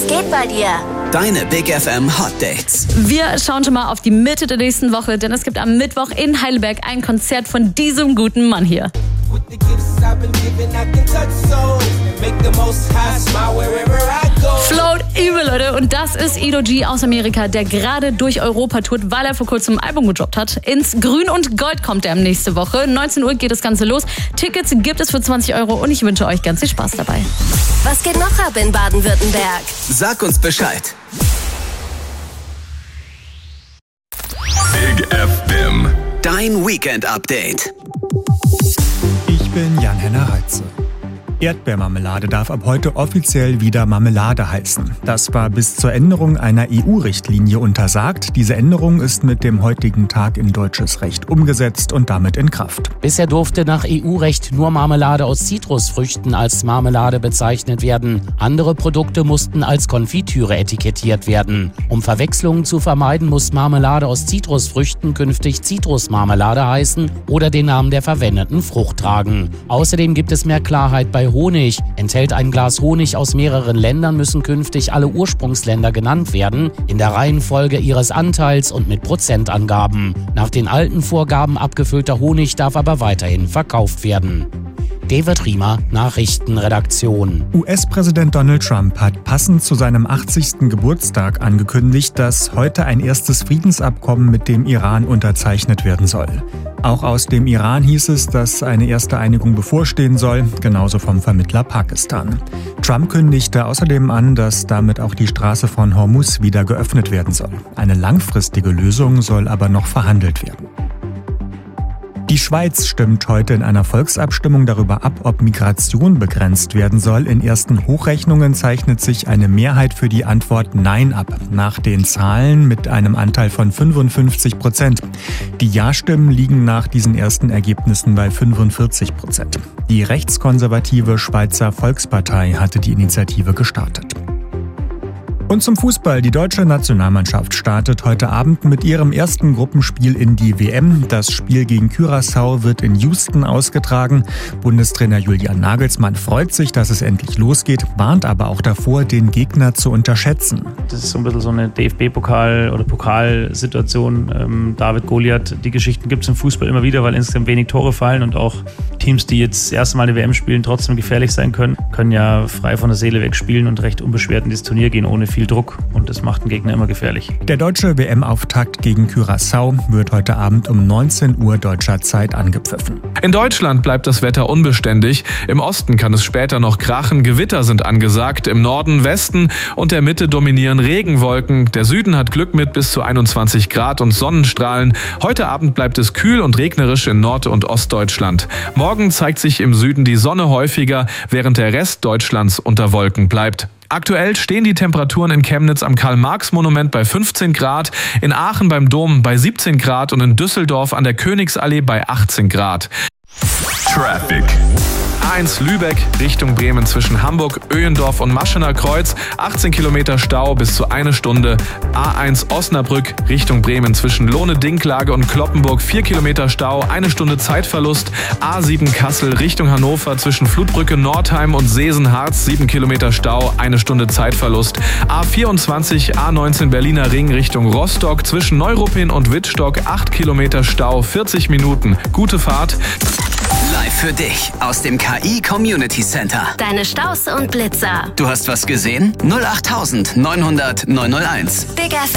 geht bei dir? Deine Big FM Hot Dates. Wir schauen schon mal auf die Mitte der nächsten Woche, denn es gibt am Mittwoch in Heidelberg ein Konzert von diesem guten Mann hier. Float übel, Leute. Und das ist Edo G aus Amerika, der gerade durch Europa tourt, weil er vor kurzem ein Album gedroppt hat. Ins Grün und Gold kommt er nächste Woche. 19 Uhr geht das Ganze los. Tickets gibt es für 20 € und ich wünsche euch ganz viel Spaß dabei. Was geht noch ab in Baden-Württemberg? Sag uns Bescheid. Big FM. Dein Weekend-Update. Ich bin Jan-Henner Heitze. Erdbeermarmelade darf ab heute offiziell wieder Marmelade heißen. Das war bis zur Änderung einer EU-Richtlinie untersagt. Diese Änderung ist mit dem heutigen Tag in deutsches Recht umgesetzt und damit in Kraft. Bisher durfte nach EU-Recht nur Marmelade aus Zitrusfrüchten als Marmelade bezeichnet werden. Andere Produkte mussten als Konfitüre etikettiert werden. Um Verwechslungen zu vermeiden, muss Marmelade aus Zitrusfrüchten künftig Zitrusmarmelade heißen oder den Namen der verwendeten Frucht tragen. Außerdem gibt es mehr Klarheit bei Honig. Enthält ein Glas Honig aus mehreren Ländern, müssen künftig alle Ursprungsländer genannt werden, in der Reihenfolge ihres Anteils und mit Prozentangaben. Nach den alten Vorgaben abgefüllter Honig darf aber weiterhin verkauft werden. David Riemer, Nachrichtenredaktion. US-Präsident Donald Trump hat passend zu seinem 80. Geburtstag angekündigt, dass heute ein erstes Friedensabkommen mit dem Iran unterzeichnet werden soll. Auch aus dem Iran hieß es, dass eine erste Einigung bevorstehen soll, genauso vom Vermittler Pakistan. Trump kündigte außerdem an, dass damit auch die Straße von Hormuz wieder geöffnet werden soll. Eine langfristige Lösung soll aber noch verhandelt werden. Die Schweiz stimmt heute in einer Volksabstimmung darüber ab, ob Migration begrenzt werden soll. In ersten Hochrechnungen zeichnet sich eine Mehrheit für die Antwort Nein ab. Nach den Zahlen mit einem Anteil von 55%. Die Ja-Stimmen liegen nach diesen ersten Ergebnissen bei 45%. Die rechtskonservative Schweizer Volkspartei hatte die Initiative gestartet. Und zum Fußball. Die deutsche Nationalmannschaft startet heute Abend mit ihrem ersten Gruppenspiel in die WM. Das Spiel gegen Curaçao wird in Houston ausgetragen. Bundestrainer Julian Nagelsmann freut sich, dass es endlich losgeht, warnt aber auch davor, den Gegner zu unterschätzen. Das ist so ein bisschen so eine DFB-Pokal- oder Pokalsituation. David Goliath, die Geschichten gibt es im Fußball immer wieder, weil insgesamt wenig Tore fallen und auch Teams, die jetzt das erste Mal eine WM spielen, trotzdem gefährlich sein können ja frei von der Seele weg spielen und recht unbeschwert in das Turnier gehen, ohne viel Druck, und das macht den Gegner immer gefährlich. Der deutsche WM-Auftakt gegen Curaçao wird heute Abend um 19 Uhr deutscher Zeit angepfiffen. In Deutschland bleibt das Wetter unbeständig. Im Osten kann es später noch krachen. Gewitter sind angesagt. Im Norden, Westen und der Mitte dominieren Regenwolken. Der Süden hat Glück mit bis zu 21 Grad und Sonnenstrahlen. Heute Abend bleibt es kühl und regnerisch in Nord- und Ostdeutschland. Morgen zeigt sich im Süden die Sonne häufiger, während der Rest Deutschlands unter Wolken bleibt. Aktuell stehen die Temperaturen in Chemnitz am Karl-Marx-Monument bei 15 Grad, in Aachen beim Dom bei 17 Grad und in Düsseldorf an der Königsallee bei 18 Grad. Traffic. A1 Lübeck Richtung Bremen zwischen Hamburg, Öhendorf und Maschener Kreuz. 18 Kilometer Stau bis zu 1 Stunde. A1 Osnabrück Richtung Bremen zwischen Lohne-Dinklage und Cloppenburg. 4 Kilometer Stau, 1 Stunde Zeitverlust. A7 Kassel Richtung Hannover zwischen Flutbrücke Nordheim und Seesen-Harz. 7 Kilometer Stau, 1 Stunde Zeitverlust. A24 A19 Berliner Ring Richtung Rostock zwischen Neuruppin und Wittstock. 8 Kilometer Stau, 40 Minuten. Gute Fahrt. Live für dich aus dem KI Community Center. Deine Staus und Blitzer. Du hast was gesehen? 08900 901. Big FM.